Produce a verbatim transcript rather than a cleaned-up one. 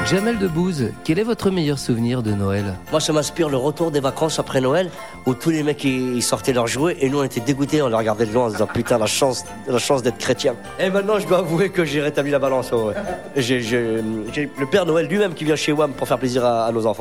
Jamel Debbouze, quel est votre meilleur souvenir de Noël? Moi, ça m'inspire le retour des vacances après Noël, où tous les mecs ils sortaient leurs jouets et nous on était dégoûtés, on les regardait de loin en se disant putain, la chance, la chance d'être chrétien. Et maintenant, je dois avouer que j'ai rétabli la balance. Ouais. J'ai, j'ai, j'ai le Père Noël lui-même qui vient chez W A M pour faire plaisir à, à nos enfants.